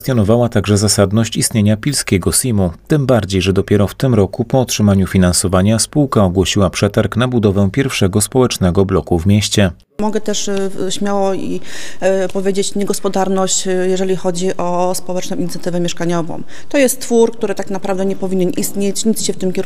Kwestionowała także zasadność istnienia pilskiego SIM-u, tym bardziej, że dopiero w tym roku po otrzymaniu finansowania spółka ogłosiła przetarg na budowę pierwszego społecznego bloku w mieście. Mogę też śmiało powiedzieć niegospodarność, jeżeli chodzi o społeczną inicjatywę mieszkaniową. To jest twór, który tak naprawdę nie powinien istnieć, nic się w tym kierunku